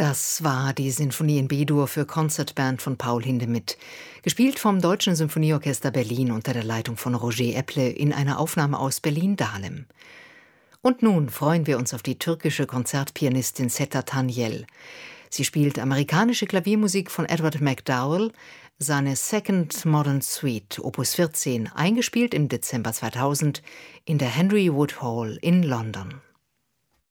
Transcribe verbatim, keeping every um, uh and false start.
Das war die Sinfonie in B-Dur für Concertband von Paul Hindemith, gespielt vom Deutschen Symphonieorchester Berlin unter der Leitung von Roger Epple in einer Aufnahme aus Berlin-Dahlem. Und nun freuen wir uns auf die türkische Konzertpianistin Seta Tanyel. Sie spielt amerikanische Klaviermusik von Edward McDowell, seine Second Modern Suite, Opus vierzehn, eingespielt im Dezember zweitausend in der Henry Wood Hall in London.